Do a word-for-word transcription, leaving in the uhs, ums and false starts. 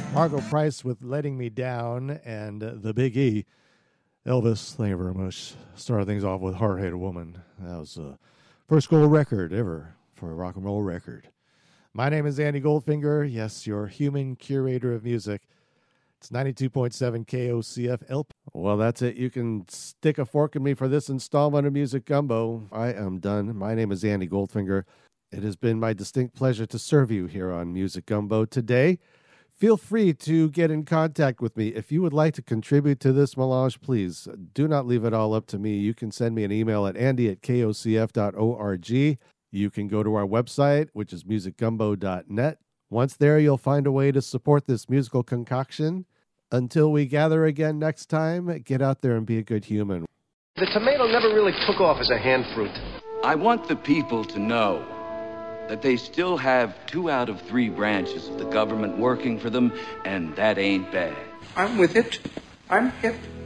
Margo Price with Letting Me Down, and uh, the Big E, Elvis. Thank you very much. Started things off with Hard-Headed Woman. That was the first gold record ever for a rock and roll record. My name is Andy Goldfinger. Yes, your human curator of music. It's ninety-two point seven K O C F L P. Well, that's it. You can stick a fork in me for this installment of Music Gumbo. I am done. My name is Andy Goldfinger. It has been my distinct pleasure to serve you here on Music Gumbo today. Feel free to get in contact with me. If you would like to contribute to this melange, please do not leave it all up to me. You can send me an email at andy at k o c f dot org. You can go to our website, which is music gumbo dot net. Once there, you'll find a way to support this musical concoction. Until we gather again next time, get out there and be a good human. The tomato never really took off as a hand fruit. I want the people to know that they still have two out of three branches of the government working for them, and that ain't bad. I'm with it. I'm hip.